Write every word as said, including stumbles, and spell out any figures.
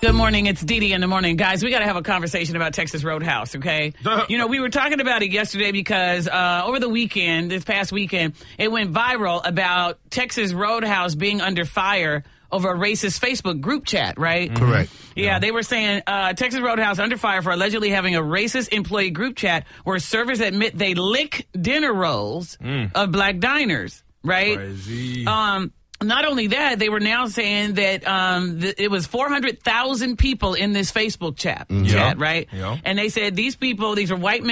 Good morning. It's Dee Dee in the morning. Guys, we got to have a conversation about Texas Roadhouse, okay? You know, we were talking about it yesterday because uh, over the weekend, this past weekend, it went viral about Texas Roadhouse being under fire over a racist Facebook group chat, right? Correct. Yeah, yeah. They were saying uh, Texas Roadhouse under fire for allegedly having a racist employee group chat where servers admit they lick dinner rolls mm. of black diners, right? Crazy. Um. Not only that, they were now saying that um, th- it was four hundred thousand people in this Facebook chat, mm-hmm. chat, right? Yeah. And they said these people, these are white men.